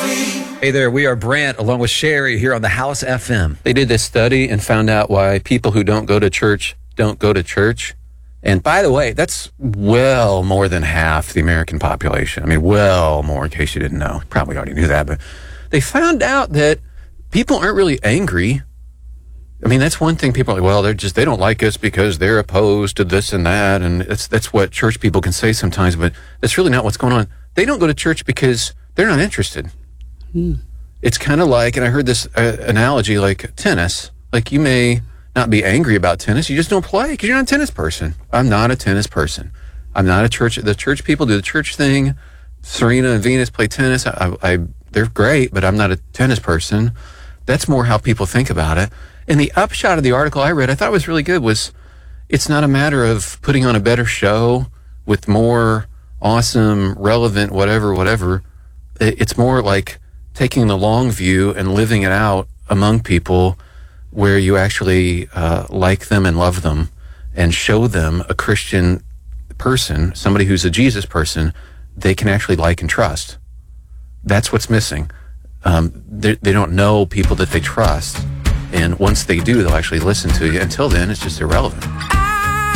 Hey there, we are Brant along with Sherry here on the House FM. They did this study and found out why people who don't go to church don't go to church. And by the way, that's well more than half the American population. I mean, well more, in case you didn't know. Probably already knew that, but they found out that people aren't really angry. I mean, that's one thing people are like, well, they don't like us because they're opposed to this and that. And that's what church people can say sometimes, but that's really not what's going on. They don't go to church because they're not interested. It's kind of like, and I heard this analogy, like tennis. Like, you may not be angry about tennis, you just don't play because you're not a tennis person. I'm not a tennis person. I'm not a church. The church people do the church thing. Serena and Venus play tennis. They're great, but I'm not a tennis person. That's more how people think about it. And the upshot of the article I read, I thought was really good, was it's not a matter of putting on a better show with more awesome, relevant, whatever. It's more like taking the long view and living it out among people where you actually like them and love them and show them a Christian person, somebody who's a Jesus person, they can actually like and trust. That's what's missing. They don't know people that they trust. And once they do, they'll actually listen to you. Until then, it's just irrelevant.